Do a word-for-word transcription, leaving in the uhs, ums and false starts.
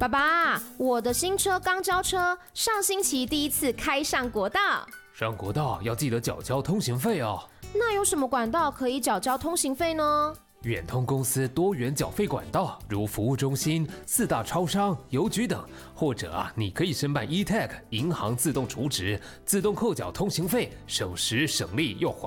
爸爸，我的新车刚交车，上星期第一次开上国道。 上国道要记得缴交通行费哦。 那有什么管道可以缴交通行费呢？ 远通公司多元缴费管道，如服务中心、四大超商、邮局等，或者啊，你可以申办 e-tag 银行自动储值，自动扣缴通行费，省时省力又环